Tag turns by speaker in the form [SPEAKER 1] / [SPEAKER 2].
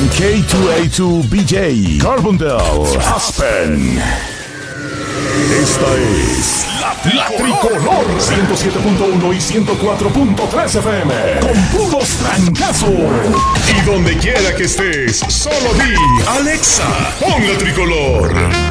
[SPEAKER 1] K2A2BJ, Carbondale, Aspen. Esta es la Tricolor 107.1 y 104.3 FM con puros trancazos. Y donde quiera que estés, solo di Alexa, pon la Tricolor.